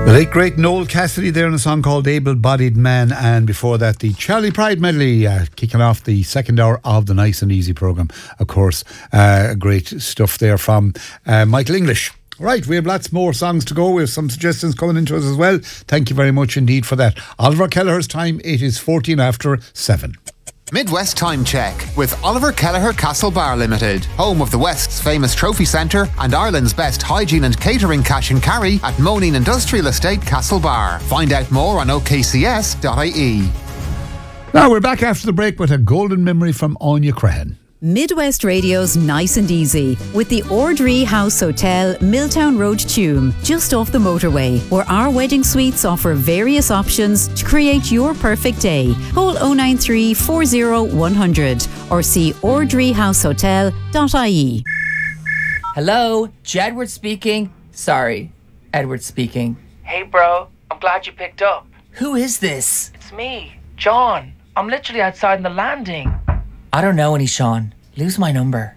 The late great Noel Cassidy there in a song called Able-Bodied Man, and before that the Charlie Pride medley kicking off the second hour of the Nice and Easy programme. Of course, great stuff there from Michael English. Right, we have lots more songs to go. We have some suggestions coming into us as well. Thank you very much indeed for that. Oliver Kelleher's time, it is 14 after 7. Midwest Time Check with Oliver Kelleher Castlebar Limited, home of the West's famous trophy centre and Ireland's best hygiene and catering cash and carry at Moneen Industrial Estate, Castlebar. Find out more on okcs.ie. Now we're back after the break with a golden memory from Anya Crehan. Midwest Radio's Nice and Easy with the Ordree House Hotel, Milltown Road, Tuam, just off the motorway, where our wedding suites offer various options to create your perfect day. Call 093 40 100 or see ordreehousehotel.ie. Hello, Jedward speaking. Sorry, Edward speaking. Hey bro, I'm glad you picked up. Who is this? It's me, John. I'm literally outside in the landing. I don't know any Sean. Lose my number.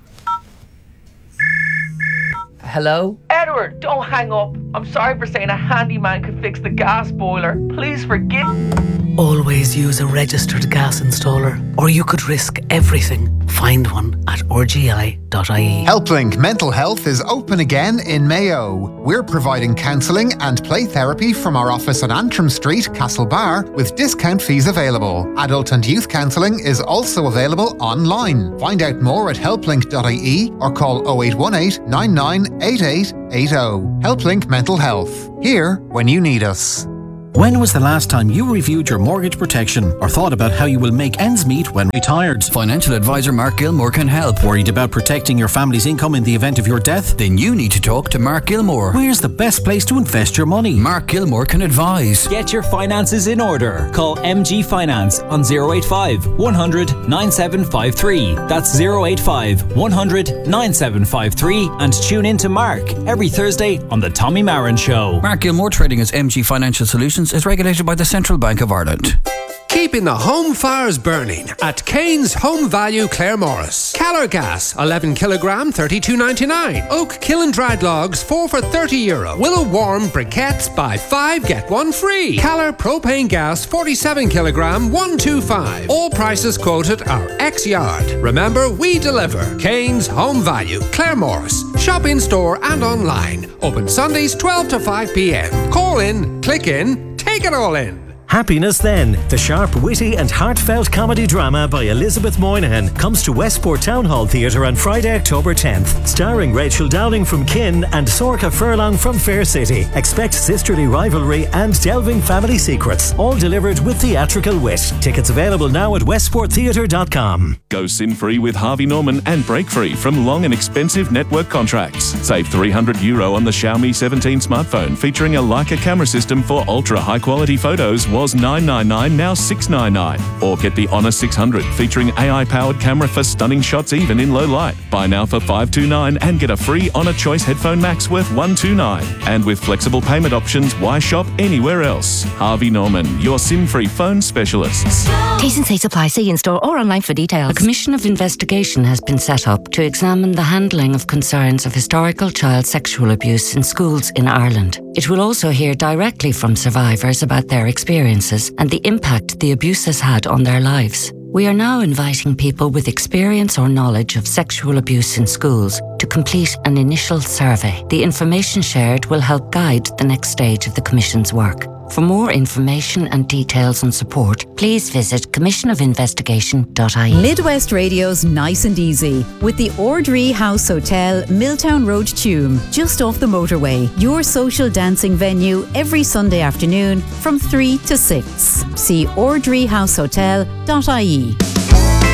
Hello? Edward, don't hang up. I'm sorry for saying a handyman could fix the gas boiler. Please forgive. Always use a registered gas installer, or you could risk everything. Find one at rgi.ie. HelpLink Mental Health is open again in Mayo. We're providing counselling and play therapy from our office on Antrim Street, Castlebar, with discount fees available. Adult and youth counselling is also available online. Find out more at helplink.ie or call 0818 998880. HelpLink Mental Health. Here when you need us. When was the last time you reviewed your mortgage protection or thought about how you will make ends meet when retired? Financial advisor Mark Gilmore can help. Worried about protecting your family's income in the event of your death? Then you need to talk to Mark Gilmore. Where's the best place to invest your money? Mark Gilmore can advise. Get your finances in order. Call MG Finance on 085 100 9753. That's 085 100 9753, and tune in to Mark every Thursday on the Tommy Marin Show. Mark Gilmore, trading as MG Financial Solutions, is regulated by the Central Bank of Ireland. Keeping the home fires burning at Kane's Home Value Claremorris. Calor Gas 11 kilogram $32.99. Oak Kiln dried logs 4 for €30. Willow Warm briquettes buy 5 get 1 free. Calor propane gas 47 kilogram $125. All prices quoted are ex-yard. Remember, we deliver. Kane's Home Value Claremorris. Shop in store and online. Open Sundays 12 to 5 p.m. Call in, click in, take it all in. Happiness Then, the sharp, witty and heartfelt comedy drama by Elizabeth Moynihan, comes to Westport Town Hall Theatre on Friday, October 10th. Starring Rachel Downing from Kin and Sorcha Furlong from Fair City. Expect sisterly rivalry and delving family secrets, all delivered with theatrical wit. Tickets available now at westporttheatre.com. Go sin-free with Harvey Norman and break free from long and expensive network contracts. Save €300 on the Xiaomi 17 smartphone featuring a Leica camera system for ultra high quality photos. Was $999, now $699. Or get the Honor 600 featuring AI-powered camera for stunning shots even in low light. Buy now for $529 and get a free Honor Choice Headphone Max worth $129. And with flexible payment options, why shop anywhere else? Harvey Norman, your SIM-free phone specialists. T's and C's apply. See in-store or online for details. A commission of investigation has been set up to examine the handling of concerns of historical child sexual abuse in schools in Ireland. It will also hear directly from survivors about their experiences and the impact the abuse has had on their lives. We are now inviting people with experience or knowledge of sexual abuse in schools to complete an initial survey. The information shared will help guide the next stage of the Commission's work. For more information and details and support, please visit commissionofinvestigation.ie. Midwest Radio's Nice and Easy with the Ordree House Hotel, Milltown Road, Tuam, just off the motorway. Your social dancing venue every Sunday afternoon from 3 to 6. See ordreehousehotel.ie.